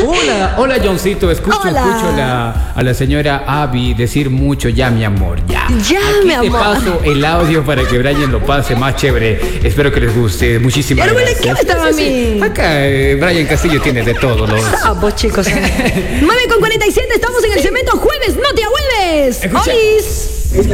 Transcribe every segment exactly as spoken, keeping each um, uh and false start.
Hola, hola Johncito, escucho, Hola. escucho a la, a la señora Abby decir mucho ya mi amor, ya. Ya, Aquí mi te amor. paso el audio para que Brian lo pase más chévere. Espero que les guste. Muchísimas Pero bueno, gracias. ¿qué me estaba a mí? Acá eh, Brian Castillo tiene de todo. Los... Ah, vos chicos. nueve con cuarenta y siete, estamos en el cemento jueves, no te ahueves. Escucha. ¡Olis!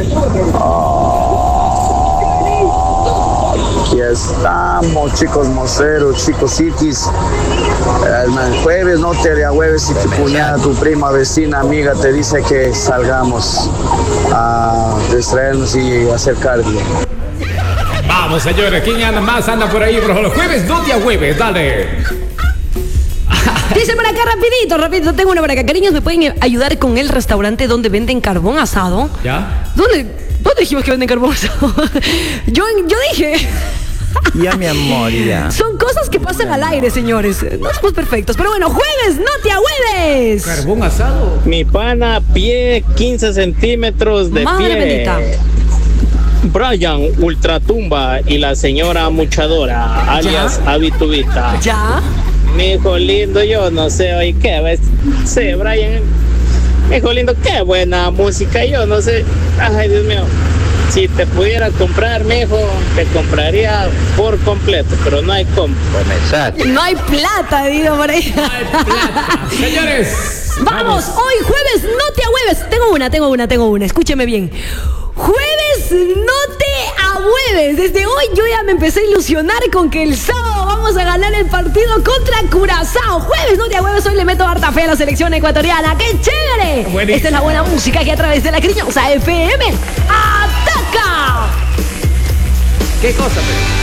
Aquí estamos, chicos moceros, chicos iquis. El jueves no te ahueves si tu cuñada, tu prima, vecina, amiga te dice que salgamos a distraernos y hacer cardio. Vamos, señores, ¿quién anda más? Anda por ahí, bro. Los jueves no te ahueves, dale. Dice por acá rapidito, rapidito, tengo una por acá. Cariños, ¿me pueden ayudar con el restaurante donde venden carbón asado? ¿Ya? ¿Dónde? ¿Dónde dijimos que venden carbón asado? yo, yo dije... Ya, mi amor, ya. Son cosas que pasan al aire, señores. No somos perfectos. Pero bueno, jueves, no te ahueves. ¿Carbón asado? Mi pana, pie quince centímetros de Madre pie. bendita. Brian Ultratumba y la señora Muchadora, alias Habitubita. ¿Ya? Mi hijo lindo, yo no sé hoy qué ves. Sí, Brian. Mi hijo lindo, qué buena música, yo no sé. Ay, Dios mío. Si te pudiera comprar, mi hijo, te compraría por completo, pero no hay cómo. No hay plata, digo por ahí. Señores, Vamos, hoy jueves, no te ahueves. Tengo una, tengo una, tengo una. Escúcheme bien. Jueves, no te ahueves. Desde hoy yo ya me empecé a ilusionar con que el sábado vamos a ganar el partido contra Curazao. Jueves, no te ahueves. Hoy le meto harta fe a la selección ecuatoriana. ¡Qué chévere! Buenísimo. Esta es la buena música que a través de la cariñosa F M ataca. ¿qué cosa?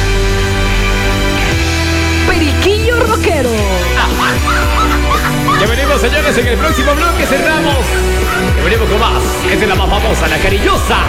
Periquillo rockero. Ya venimos, señores, en el próximo bloque cerramos. Ya venimos con más. Esta es la más famosa, la cariñosa.